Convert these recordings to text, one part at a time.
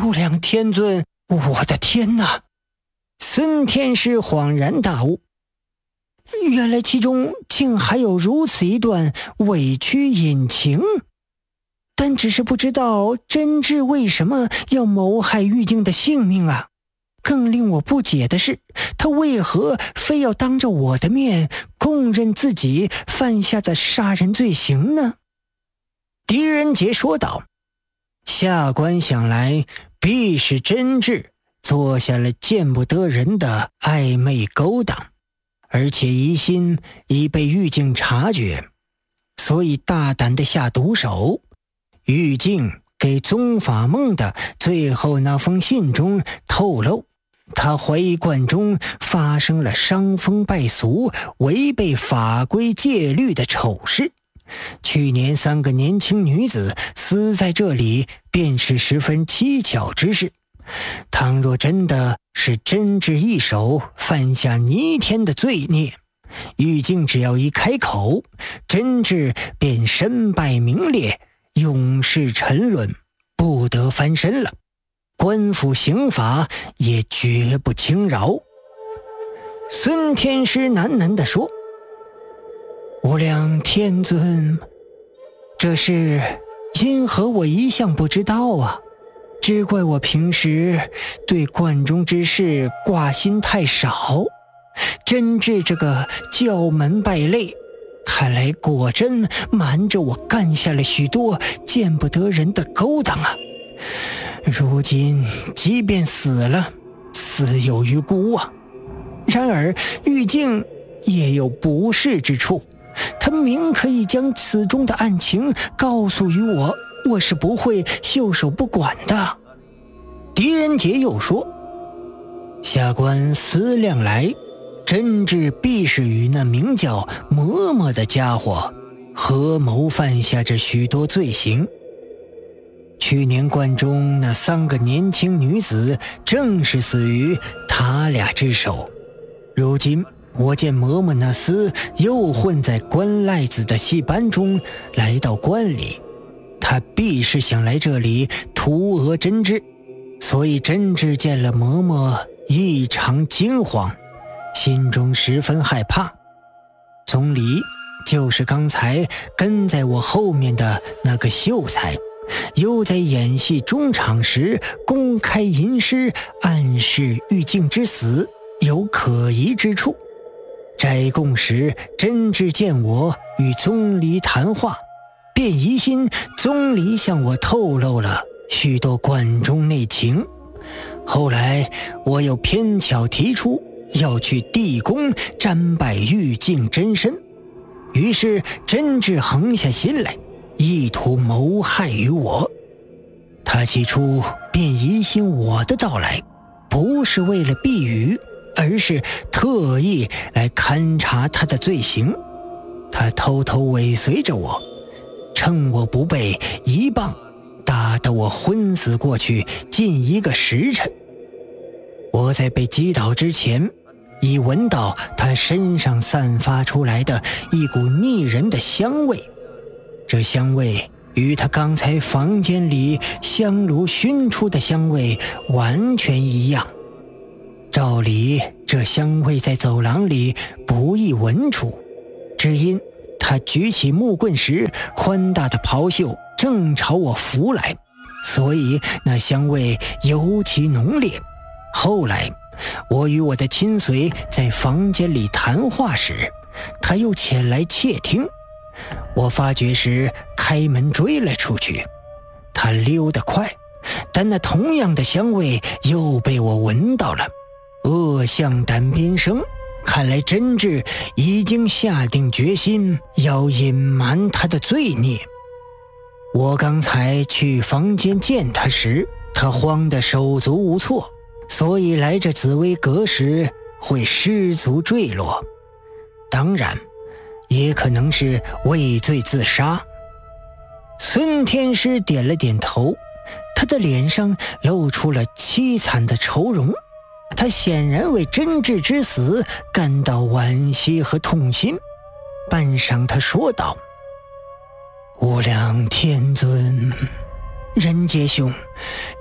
无量天尊，我的天哪！孙天师恍然大悟，原来其中竟还有如此一段委屈隐情。但只是不知道真挚为什么要谋害玉净的性命啊！更令我不解的是，他为何非要当着我的面供认自己犯下的杀人罪行呢？狄仁杰说道：下官想来，必是真挚做下了见不得人的暧昧勾当，而且疑心已被玉净察觉，所以大胆地下毒手。玉净给宗法梦的最后那封信中透露，他怀疑观中发生了伤风败俗、违背法规戒律的丑事。去年3个年轻女子死在这里，便是十分蹊跷之事。倘若真的是真挚一手犯下弥天的罪孽，玉净只要一开口，真挚便身败名裂，永世沉沦，不得翻身了。官府刑罚也绝不轻饶。孙天师喃喃地说：无量天尊，这事因何我一向不知道啊？只怪我平时对观中之事挂心太少，真挚这个教门败类，看来果真瞒着我干下了许多见不得人的勾当啊！如今即便死了，死有余辜啊。然而玉净也有不是之处，他明可以将此中的案情告诉于我，我是不会袖手不管的。狄仁杰又说：下官思量来，真挚必是与那名叫嬷嬷的家伙合谋犯下这许多罪行。去年观中那3个年轻女子正是死于他俩之手。如今我见嬷嬷那厮又混在关赖子的戏班中来到关里，他必是想来这里图讹真挚，所以真挚见了嬷嬷异常惊慌，心中十分害怕。总理就是刚才跟在我后面的那个秀才，又在演戏中场时公开吟诗，暗示玉净之死有可疑之处。斋供时真挚见我与宗离谈话，便疑心宗离向我透露了许多观中内情。后来我又偏巧提出要去地宫瞻拜玉净真身，于是真挚横下心来，意图谋害于我。他起初便疑心我的到来不是为了避雨，而是特意来勘察他的罪行。他偷偷尾随着我，趁我不备，一棒打得我昏死过去近1个时辰。我在被击倒之前，已闻到他身上散发出来的一股腻人的香味，这香味与他刚才房间里香炉熏出的香味完全一样。照理这香味在走廊里不易闻出，只因他举起木棍时宽大的袍袖正朝我拂来，所以那香味尤其浓烈。后来我与我的亲随在房间里谈话时，他又前来窃听，我发觉时开门追了出去。他溜得快，但那同样的香味又被我闻到了。恶向胆边生，看来真挚已经下定决心要隐瞒他的罪孽。我刚才去房间见他时，他慌得手足无措，所以来这紫薇阁时会失足坠落。当然也可能是畏罪自杀。孙天师点了点头，他的脸上露出了凄惨的愁容，他显然为真挚之死感到惋惜和痛心。半晌他说道：无量天尊，仁杰兄，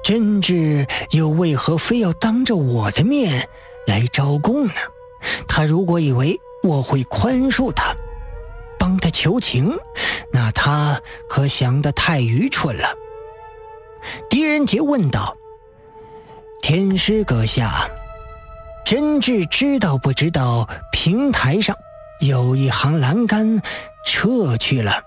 真挚又为何非要当着我的面来招供呢？他如果以为我会宽恕他，帮他求情，那他可想得太愚蠢了。狄仁杰问道：天师阁下，真挚知道不知道平台上有一行栏杆撤去了？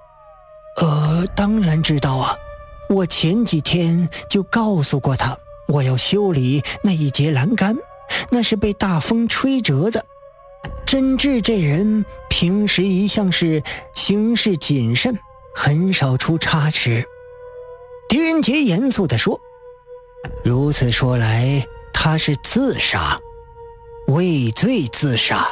当然知道啊，我前几天就告诉过他，我要修理那一节栏杆，那是被大风吹折的。真挚这人平时一向是行事谨慎，很少出差池。狄仁杰严肃地说：如此说来，他是自杀，畏罪自杀。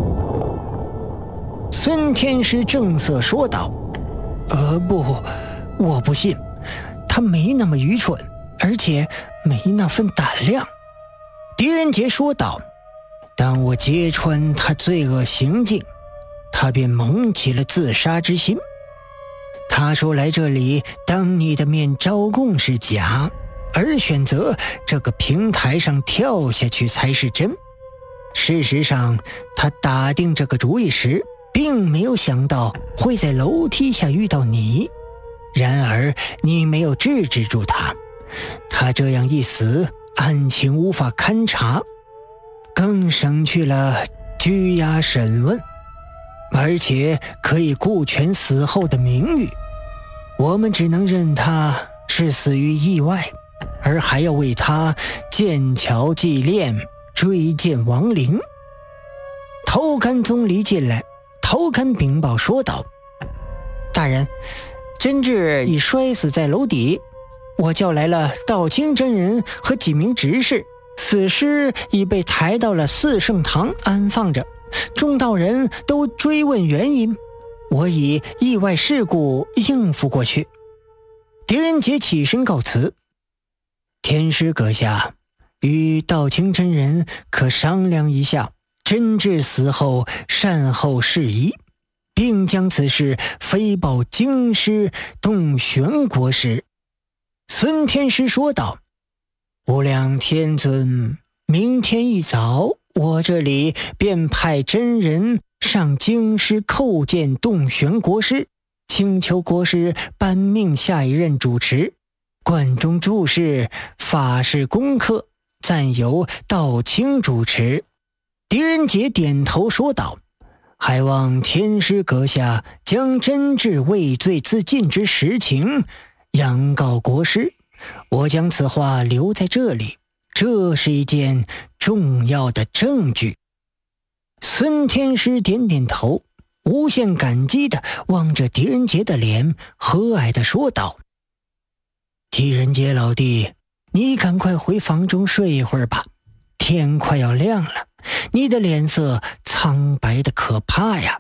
孙天师正色说道：不，我不信，他没那么愚蠢，而且没那份胆量。狄仁杰说道：当我揭穿他罪恶行径，他便萌起了自杀之心。他说来这里当你的面招供是假，而选择这个平台上跳下去才是真。事实上，他打定这个主意时，并没有想到会在楼梯下遇到你，然而你没有制止住他，他这样一死，案情无法勘查，更省去了拘押审问，而且可以顾全死后的名誉。我们只能认他是死于意外，而还要为他建桥祭炼，追荐亡灵。头干宗离进来，头干禀报说道：大人，真挚已摔死在楼底，我叫来了道清真人和几名执事，死尸已被抬到了四圣堂安放着，众道人都追问原因，我以意外事故应付过去。狄仁杰起身告辞：天师阁下，与道清真人可商量一下真挚死后善后事宜，并将此事飞报京师洞玄国师。孙天师说道：无量天尊，明天一早我这里便派真人上京师叩见洞玄国师，请求国师颁命下一任主持，观中注释法事功课暂由道清主持。狄仁杰点头说道：还望天师阁下将真挚畏罪自尽之实情阳告国师，我将此话留在这里，这是一件重要的证据。孙天师点点头，无限感激地望着狄仁杰的脸，和蔼地说道：狄仁杰老弟，你赶快回房中睡一会儿吧，天快要亮了，你的脸色苍白的可怕呀。